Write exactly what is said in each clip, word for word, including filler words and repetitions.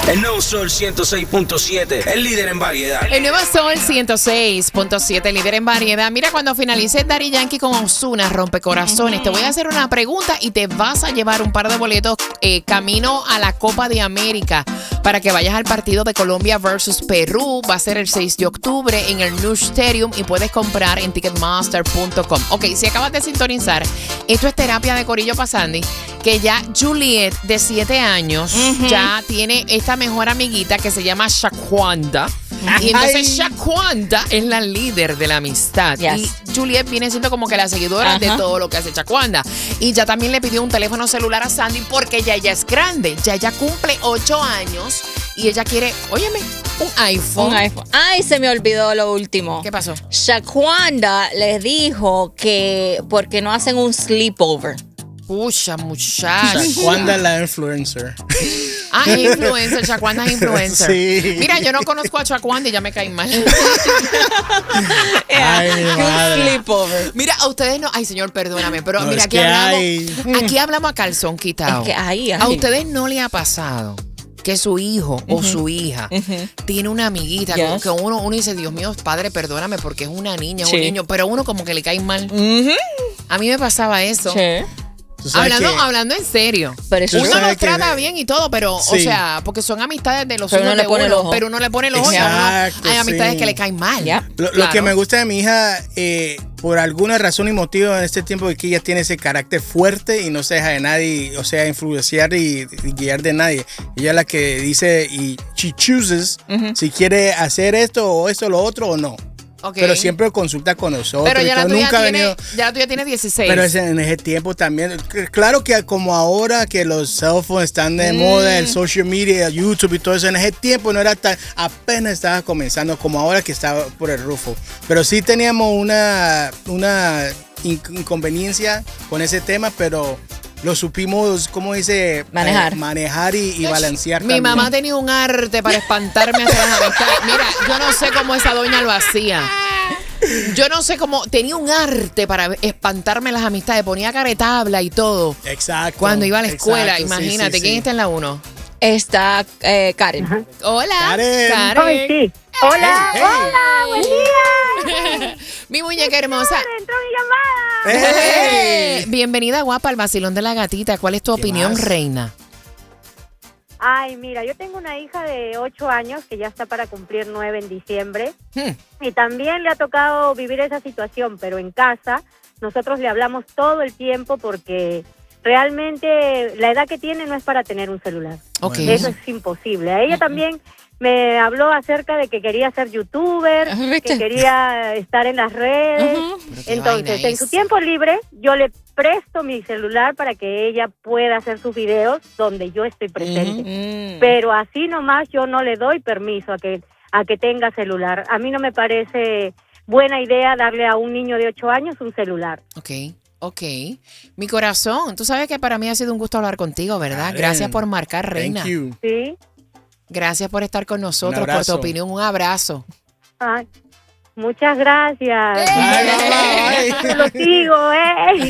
El nuevo Sol ciento seis punto siete, el líder en variedad. El nuevo Sol ciento seis punto siete, líder en variedad. Mira, cuando finalice Daddy Yankee con Ozuna, Rompecorazones, te voy a hacer una pregunta y te vas a llevar un par de boletos eh, camino a la Copa de América para que vayas al partido de Colombia versus Perú. Va a ser el seis de octubre en el New Stadium y puedes comprar en ticketmaster punto com. Ok, si acabas de sintonizar, esto es terapia de Corillo Pasandi, que ya Juliet, de siete años, uh-huh. ya tiene esta mejor amiguita que se llama Shaquanda. Y entonces Shaquanda es la líder de la amistad. Yes. Y Juliet viene siendo como que la seguidora uh-huh. de todo lo que hace Shaquanda. Y ya también le pidió un teléfono celular a Sandy porque ya ella es grande. Ya ella cumple ocho años y ella quiere, óyeme, un iPhone. Un iPhone. Ay, se me olvidó lo último. ¿Qué pasó? Shaquanda les dijo que porque no hacen un sleepover. Pucha, muchacha. Shaquanda la influencer. Ah, es influencer, Shaquanda es influencer. Sí. Mira, yo no conozco a Shaquanda y ya me cae mal. Ay, mi madre. Sleepover. Mira, a ustedes no, ay señor, perdóname, pero No, mira, es aquí que hablamos, hay- aquí hablamos a calzón quitado. Es que ahí, ahí. ¿A ustedes no le ha pasado que su hijo o su hija Ujú. tiene una amiguita Yes. que uno, uno dice, Dios mío, padre, perdóname porque es una niña, Sí. un niño, pero uno como que le cae mal? Ujú. A mí me pasaba eso. Sí. Tú sabes Hablando, que- hablando en serio. Pero eso Tú Uno sabes los que- trata bien y todo, pero, o Sí. sea, porque son amistades de los Pero hijos uno le de pone el uno, ojo. pero uno le pone el ojo y a uno Exacto, hay amistades sí. que le caen mal. Ya. Lo, lo Claro. que me gusta de mi hija, eh, por alguna razón y motivo en este tiempo, es que ella tiene ese carácter fuerte y no se deja de nadie, o sea, influenciar y, y guiar de nadie. Ella es la que dice y she chooses Ujú. si quiere hacer esto o esto, lo otro o no. Ok. Pero siempre consulta con nosotros. Pero ya y la, todo. tuya Nunca ha tiene, venido. ya la tuya tiene dieciséis. Pero es en ese tiempo también. C- Claro que como ahora que los cell phones están de Mm. moda, el social media, YouTube y todo eso, en ese tiempo no era tan, apenas estaba comenzando como ahora que estaba por el rufo. Pero sí teníamos una, una in- inconveniencia con ese tema, pero lo supimos, ¿cómo dice? Manejar. Eh, manejar y, y balancear. Mi también. mamá tenía un arte para espantarme hacia las amistades. Mira, yo no sé cómo esa doña lo hacía. Yo no sé cómo, tenía un arte para espantarme las amistades, ponía caretabla y todo. Exacto. Cuando iba a la escuela, exacto, sí, imagínate, sí, ¿quién sí. está en la uno? Está eh, Karen. Hola, Karen. Karen. Ay, sí. Hola, Hey. hola, buen día. Mi muñeca hermosa. Entró mi llamada. ¡Hey! Eh, Bienvenida, guapa, al vacilón de la gatita. ¿Cuál es tu ¿Qué opinión, más? reina? Ay, mira, yo tengo una hija de ocho años que ya está para cumplir nueve en diciembre Hmm. y también le ha tocado vivir esa situación, pero en casa nosotros le hablamos todo el tiempo porque realmente la edad que tiene no es para tener un celular. Ok. Eso es imposible. A ella también me habló acerca de que quería ser youtuber, Ah, ¿viste? que quería estar en las redes. Ujú. Pero qué Entonces, vaina en su es. tiempo libre, yo le presto mi celular para que ella pueda hacer sus videos donde yo estoy presente. Mm. Pero así nomás yo no le doy permiso a que a que tenga celular. A mí no me parece buena idea darle a un niño de ocho años un celular. Ok, ok. Mi corazón, tú sabes que para mí ha sido un gusto hablar contigo, ¿verdad? Karen, Gracias por marcar, reina. Thank you. ¿Sí? Gracias por estar con nosotros, Un por tu abrazo. opinión. Un abrazo. Ay, muchas gracias. Bye, bye, bye. Lo sigo, ¿eh?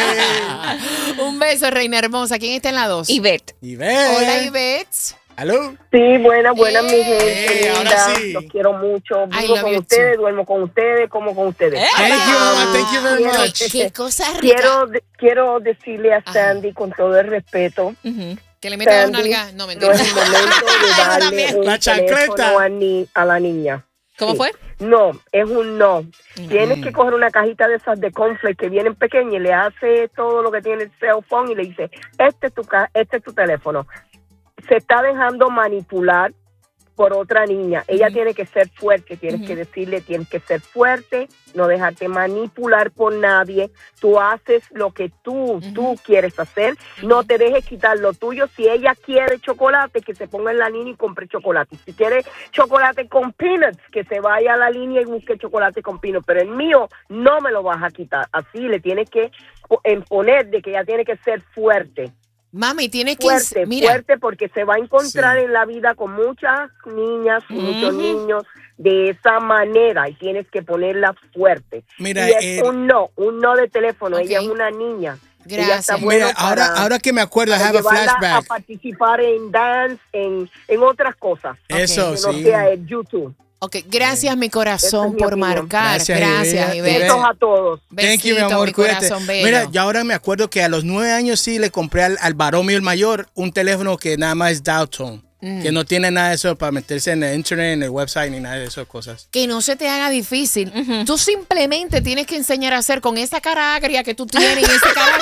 Un beso, reina hermosa. ¿Quién está en la dos? Ivette. Ivette. Hola, Ivette. ¿Aló? Sí, buenas, buenas, mi gente Eh, ahora linda. sí. Los quiero mucho. I Vivo love con you ustedes, too. duermo con ustedes, como con ustedes. Thank you, mamá. Thank you very Quiero- much. Qué cosa rica. Quiero, de- quiero decirle a Ajá. Sandy con todo el respeto, Ujú. Que le meta dos Sandy, nalgas. No, no mentira. es el momento de darle un La chancleta. teléfono a, ni, a la niña. ¿Cómo Sí. fue? No, es un no. Mm. Tienes que coger una cajita de esas de cornflakes que vienen pequeñas y le hace todo lo que tiene el cell phone y le dice, este es tu, ca- este es tu teléfono. Se está dejando manipular por otra niña. Ella Ujú. tiene que ser fuerte, tienes Ujú. que decirle, tienes que ser fuerte, no dejarte manipular por nadie. Tú haces lo que tú, tú quieres hacer. No te dejes quitar lo tuyo. Si ella quiere chocolate, que se ponga en la línea y compre chocolate. Si quiere chocolate con peanuts, que se vaya a la línea y busque chocolate con peanuts. Pero el mío no me lo vas a quitar. Así le tienes que po- imponer de que ella tiene que ser fuerte. Mami, tienes que... Fuerte, Mira, fuerte, porque se va a encontrar Sí. en la vida con muchas niñas y muchos Ujú. niños de esa manera y tienes que ponerla fuerte. Mira, y es eh, un no, un no de teléfono. Ok. Ella es una niña Ella Gracias. está bueno Mira, ahora, para- ahora que me acuerdo, I para have a llevarla a flashback. participar en dance, en, en otras cosas. Eso, Que no sí. sea el YouTube. Ok, gracias mi corazón Esa es mi por opinión. marcar. Gracias, Gracias, Ivette. Ivette. Besos a todos. Thank you, mi Besito, amor, mi cuídate. corazón bello. Mira, yo ahora me acuerdo que a los nueve años sí le compré al, al varón mío el mayor un teléfono que nada más es dial tone, Mm. que no tiene nada de eso para meterse en el internet, en el website, ni nada de esas cosas. Que no se te haga difícil. Tú simplemente tienes que enseñar a hacer con esa cara agria que tú tienes y ese carácter.